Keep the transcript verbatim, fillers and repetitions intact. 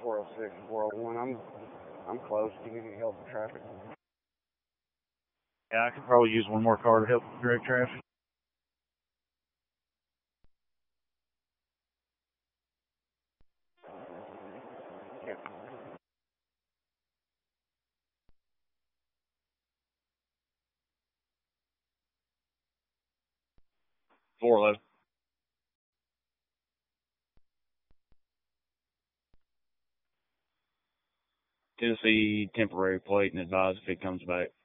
four oh six, four oh one. I'm I'm close. Do you need help with traffic? Yeah, I could probably use one more car to help direct traffic. Yeah. Four low. Tennessee temporary plate and advise if it comes back.